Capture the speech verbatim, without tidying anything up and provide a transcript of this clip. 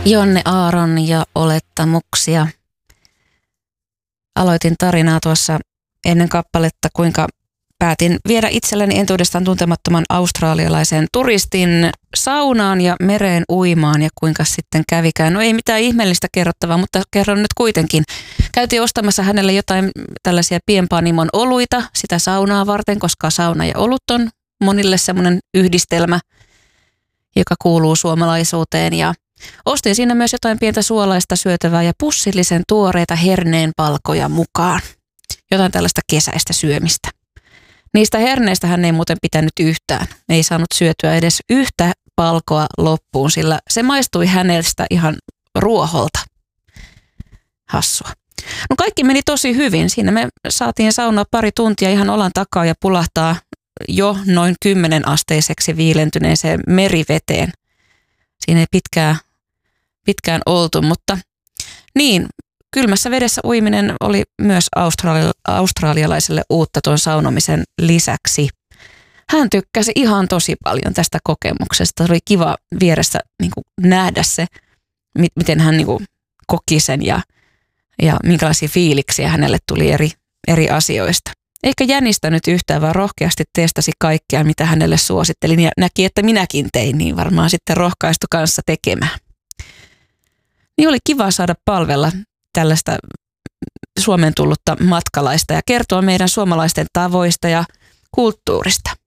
Jonne Aaron ja olettamuksia. Aloitin tarinaa tuossa ennen kappaletta, kuinka päätin viedä itselleni entuudestaan tuntemattoman australialaisen turistin saunaan ja mereen uimaan ja kuinka sitten kävikään. No ei mitään ihmeellistä kerrottavaa, mutta kerron nyt kuitenkin. Käytiin ostamassa hänelle jotain tällaisia pienpanimon oluita sitä saunaa varten, koska sauna ja olut on monille semmoinen yhdistelmä, joka kuuluu suomalaisuuteen, ja ostin siinä myös jotain pientä suolaista syötävää ja pussillisen tuoreita herneenpalkoja mukaan. Jotain tällaista kesäistä syömistä. Niistä herneistä hän ei muuten pitänyt yhtään. Ei saanut syötyä edes yhtä palkoa loppuun, sillä se maistui hänestä ihan ruoholta. Hassua. No kaikki meni tosi hyvin. Siinä me saatiin saunaa pari tuntia ihan olan takaa ja pulahtaa jo noin kymmenen asteiseksi viilentyneeseen meriveteen. Siinä ei pitkään, pitkään oltu, mutta niin, kylmässä vedessä uiminen oli myös australi- australialaiselle uutta tuon saunomisen lisäksi. Hän tykkäsi ihan tosi paljon tästä kokemuksesta. Oli kiva vieressä niin kuin nähdä se, miten hän niin kuin koki sen ja, ja minkälaisia fiiliksiä hänelle tuli eri, eri asioista. Eikä jänistänyt yhtään, vaan rohkeasti testasi kaikkea, mitä hänelle suosittelin ja näki, että minäkin tein, niin varmaan sitten rohkaistu kanssa tekemään. Niin oli kiva saada palvella tällaista Suomeen tullutta matkalaista ja kertoa meidän suomalaisten tavoista ja kulttuurista.